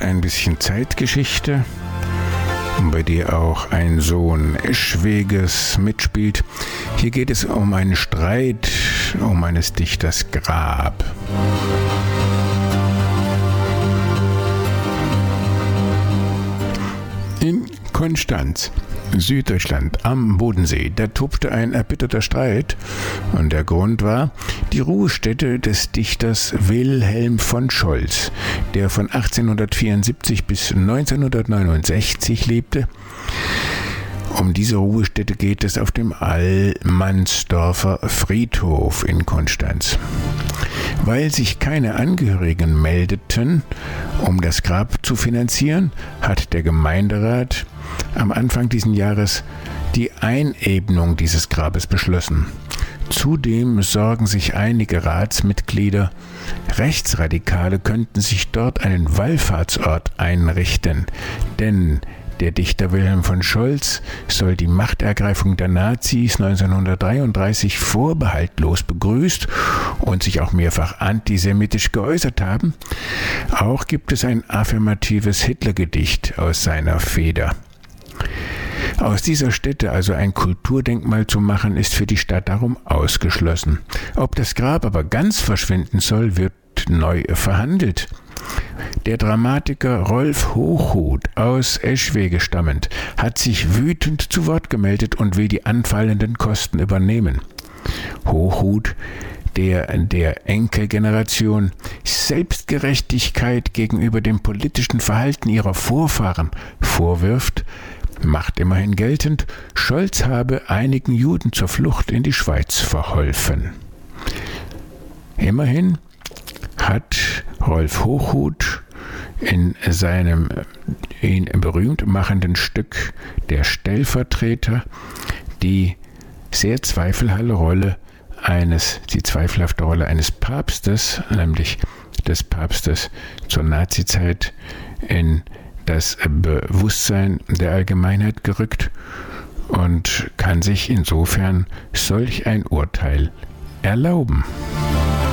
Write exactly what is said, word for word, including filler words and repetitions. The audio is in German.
ein bisschen Zeitgeschichte, bei der auch ein Sohn Eschweges mitspielt. Hier geht es um einen Streit um eines Dichters Grab. In Konstanz, Süddeutschland, am Bodensee, da tobte ein erbitterter Streit und der Grund war die Ruhestätte des Dichters Wilhelm von Scholz, der von achtzehnhundertvierundsiebzig bis neunzehnhundertneunundsechzig lebte. Um diese Ruhestätte geht es auf dem Allmannsdorfer Friedhof in Konstanz. Weil sich keine Angehörigen meldeten, um das Grab zu finanzieren, hat der Gemeinderat am Anfang dieses Jahres die Einebnung dieses Grabes beschlossen. Zudem sorgen sich einige Ratsmitglieder, Rechtsradikale könnten sich dort einen Wallfahrtsort einrichten, denn der Dichter Wilhelm von Scholz soll die Machtergreifung der Nazis neunzehnhundertdreiunddreißig vorbehaltlos begrüßt und sich auch mehrfach antisemitisch geäußert haben. Auch gibt es ein affirmatives Hitlergedicht aus seiner Feder. Aus dieser Stätte also ein Kulturdenkmal zu machen, ist für die Stadt darum ausgeschlossen. Ob das Grab aber ganz verschwinden soll, wird neu verhandelt. Der Dramatiker Rolf Hochhuth, aus Eschwege stammend, hat sich wütend zu Wort gemeldet und will die anfallenden Kosten übernehmen. Hochhuth, der der Enkelgeneration Selbstgerechtigkeit gegenüber dem politischen Verhalten ihrer Vorfahren vorwirft, macht immerhin geltend, Scholz habe einigen Juden zur Flucht in die Schweiz verholfen. Immerhin hat Rolf Hochhuth in seinem ihn berühmt machenden Stück Der Stellvertreter die sehr zweifelhafte Rolle eines, die zweifelhafte Rolle eines Papstes, nämlich des Papstes zur Nazizeit, in das Bewusstsein der Allgemeinheit gerückt und kann sich insofern solch ein Urteil erlauben.